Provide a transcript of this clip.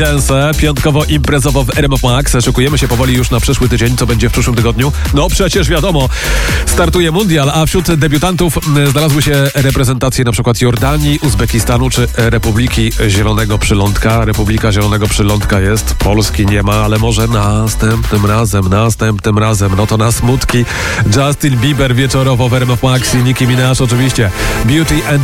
Dance, piątkowo imprezowo w RMF Max. Szykujemy się powoli już na przyszły tydzień, co będzie w przyszłym tygodniu. No przecież wiadomo, startuje mundial, a wśród debiutantów znalazły się reprezentacje na przykład Jordanii, Uzbekistanu czy Republiki Zielonego Przylądka. Republika Zielonego Przylądka jest, Polski nie ma, ale może następnym razem, no to na smutki. Justin Bieber wieczorowo w RMF Max i Nicki Minaj oczywiście. Beauty and